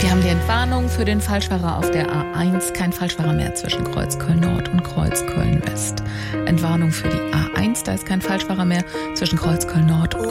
Wir haben die Entwarnung für den Falschfahrer auf der A1. Kein Falschfahrer mehr zwischen Kreuzköln Nord und Kreuzköln West. Entwarnung für die A1. Da ist kein Falschfahrer mehr zwischen Kreuzköln Nord und